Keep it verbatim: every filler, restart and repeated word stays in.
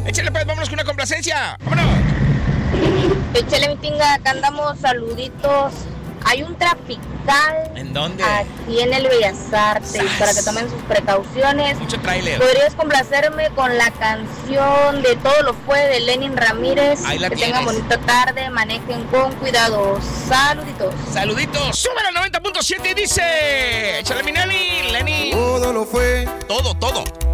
Échale pues, vámonos con una complacencia. Vámonos. Échale mi tinga, acá andamos, saluditos. Hay un trapical. ¿En dónde? Aquí en el Bellas Artes, ¡Sas! para que tomen sus precauciones. Mucho tráiler. ¿Podrías complacerme con la canción de Todo lo fue de Lenin Ramírez? Ahí la que tienes. tengan bonita tarde, manejen con cuidado. Saluditos. Saluditos. Sube al noventa punto siete y dice: échale mi Nelly, Lenny. Todo lo fue Todo, todo.